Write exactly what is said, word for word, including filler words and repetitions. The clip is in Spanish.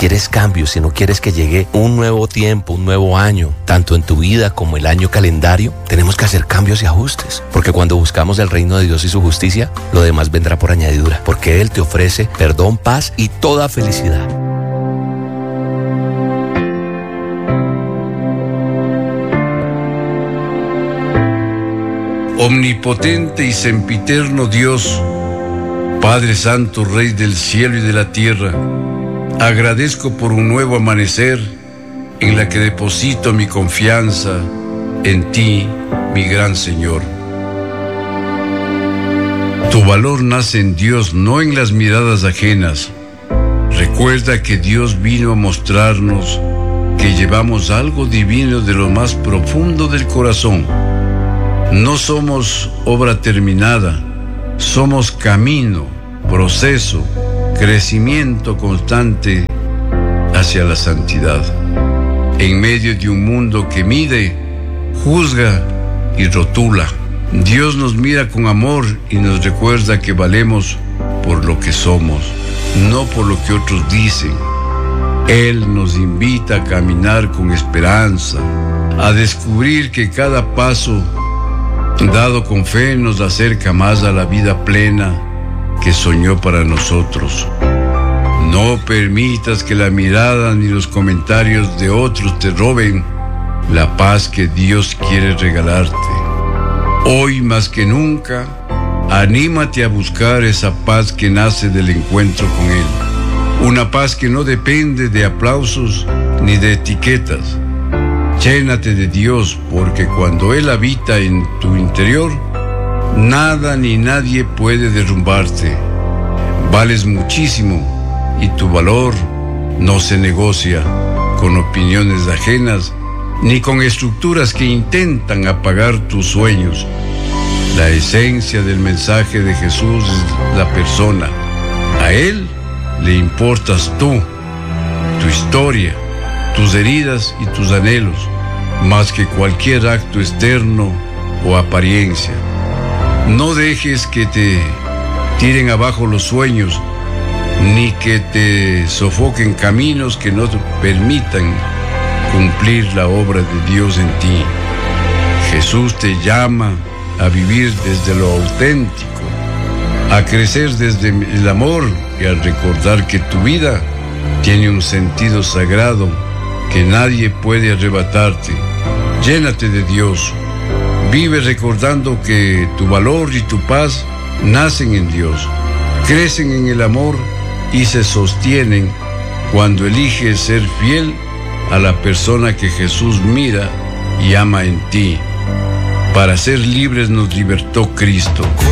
quieres cambios, si no quieres que llegue un nuevo tiempo, un nuevo año, tanto en tu vida como el año calendario, tenemos que hacer cambios y ajustes. Porque cuando buscamos el reino de Dios y su justicia, lo demás vendrá por añadidura. Porque Él te ofrece perdón, paz y toda felicidad. Omnipotente y sempiterno Dios, Padre Santo, Rey del cielo y de la tierra, agradezco por un nuevo amanecer en la que deposito mi confianza en ti, mi gran Señor. Tu valor nace en Dios, no en las miradas ajenas. Recuerda que Dios vino a mostrarnos que llevamos algo divino de lo más profundo del corazón. No somos obra terminada, somos camino, proceso, crecimiento constante hacia la santidad. En medio de un mundo que mide, juzga y rotula, Dios nos mira con amor y nos recuerda que valemos por lo que somos, no por lo que otros dicen. Él nos invita a caminar con esperanza, a descubrir que cada paso dado con fe nos acerca más a la vida plena que soñó para nosotros. No permitas que la mirada ni los comentarios de otros te roben la paz que Dios quiere regalarte. Hoy más que nunca, anímate a buscar esa paz que nace del encuentro con Él. Una paz que no depende de aplausos ni de etiquetas. Llénate de Dios, porque cuando Él habita en tu interior, nada ni nadie puede derrumbarte. Vales muchísimo y tu valor no se negocia con opiniones ajenas ni con estructuras que intentan apagar tus sueños. La esencia del mensaje de Jesús es la persona. A Él le importas tú, tu historia, tus heridas y tus anhelos, más que cualquier acto externo o apariencia. No dejes que te tiren abajo los sueños, ni que te sofoquen caminos que no te permitan cumplir la obra de Dios en ti. Jesús te llama a vivir desde lo auténtico, a crecer desde el amor y a recordar que tu vida tiene un sentido sagrado que nadie puede arrebatarte. Llénate de Dios. Vive recordando que tu valor y tu paz nacen en Dios, crecen en el amor y se sostienen cuando eliges ser fiel a la persona que Jesús mira y ama en ti. Para ser libres nos libertó Cristo.